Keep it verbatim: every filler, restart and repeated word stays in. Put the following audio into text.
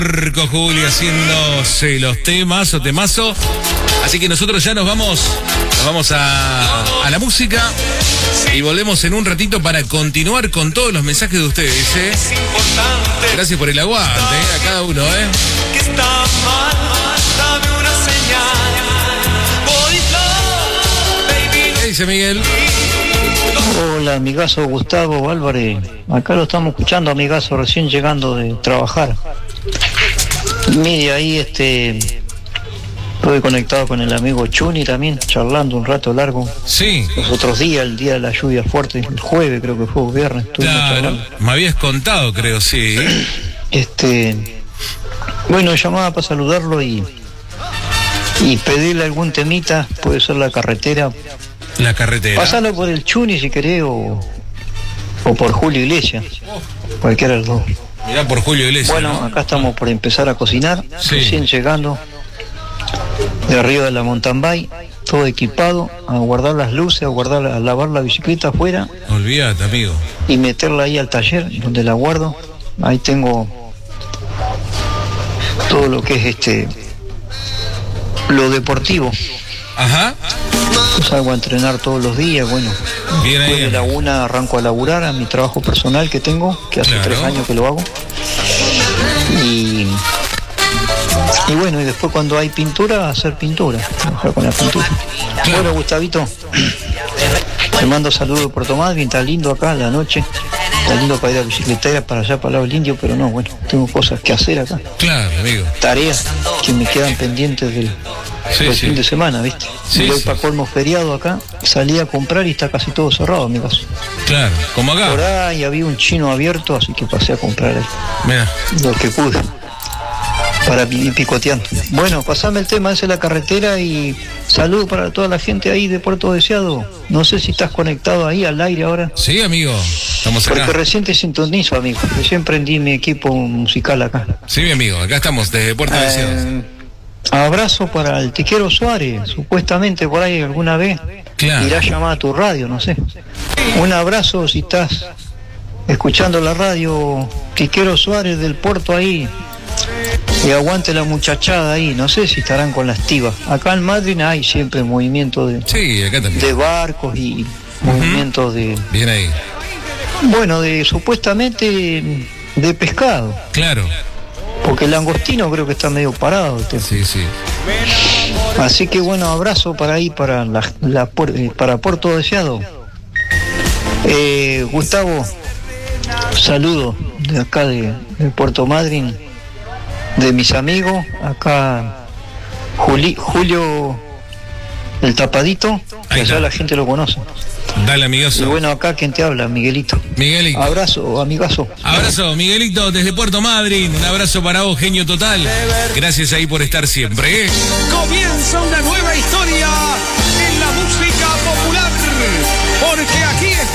Marco Juli haciéndose los temas o temazo. Así que nosotros ya nos vamos, nos vamos a, a la música y volvemos en un ratito para continuar con todos los mensajes de ustedes, ¿eh? Gracias por el aguante, ¿eh? A cada uno, ¿eh? ¿Qué dice Miguel? Hola, amigazo Gustavo Álvarez. Acá lo estamos escuchando, amigazo, recién llegando de trabajar. Mire, ahí este estoy conectado con el amigo Chuni también, charlando un rato largo. Sí. Los otros días, el día de la lluvia fuerte, el jueves creo que fue, o viernes, estuvimos Claro, charlando. me habías contado, creo, sí. Este, bueno, llamaba para saludarlo y, y pedirle algún temita, puede ser la carretera. La carretera. Pasalo por el Chuni si querés o, o por Julio Iglesias, cualquiera de los dos. Mirá por Julio Iglesias. Bueno, ¿no? acá estamos por empezar a cocinar, Sí. recién llegando de arriba de la mountain bike, todo equipado, a guardar las luces, a guardar, a lavar la bicicleta afuera Olvídate, amigo. y meterla ahí al taller donde la guardo. Ahí tengo todo lo que es este lo deportivo. Ajá. Salgo a entrenar todos los días, bueno. Bien Después ahí. de la una arranco a laburar a mi trabajo personal que tengo, que hace Claro. tres años que lo hago. Y, y bueno, y después cuando hay pintura, hacer pintura, trabajar con la pintura. Claro. Bueno, Gustavito, te mando saludos de Puerto Madryn, está lindo acá la noche. Está lindo para ir a bicicletera para allá, para el lado del Indio, pero no, bueno, tengo cosas que hacer acá. Claro, amigo. Tareas que me quedan pendientes del, Sí, del sí. fin de semana, ¿viste? Sí, Voy sí. para colmo feriado acá, salí a comprar y está casi todo cerrado, en mi caso. Claro, como Por acá. ahí había un chino abierto, así que pasé a comprar ahí Mira. lo que pude para ir picoteando. Bueno, pasame el tema ese de la carretera y saludo para toda la gente ahí de Puerto Deseado. No sé si estás conectado ahí al aire ahora. Sí, amigo. Estamos acá. Porque recién te sintonizo, amigo. Recién prendí mi equipo musical acá. Sí, mi amigo. Acá estamos desde Puerto Deseados. Eh, abrazo para el Tiquero Suárez. Supuestamente por ahí alguna vez Claro. irá a llamar a tu radio, no sé. Un abrazo si estás escuchando la radio, Tiquero Suárez del puerto ahí. Y aguante la muchachada ahí. No sé si estarán con las tibas. Acá en Madrid hay siempre movimiento de, Sí, acá también. de barcos y movimientos de... Bien ahí. Bueno, de supuestamente de pescado. Claro. Porque el langostino creo que está medio parado. el tema. Sí, sí. Así que bueno, abrazo para ahí, para la, la puer- eh, para Puerto Deseado. Eh, Gustavo, saludo de acá de, de Puerto Madryn, de mis amigos, acá Juli- Julio el Tapadito, que Ahí allá está. la gente lo conoce. Dale, Y amigoso. bueno, acá quien te habla, Miguelito. Miguelito. Abrazo, amigazo. Abrazo, Miguelito, desde Puerto Madryn. Un abrazo para vos, genio total. Gracias ahí por estar siempre, ¿eh? Comienza una nueva historia en la música popular, porque aquí está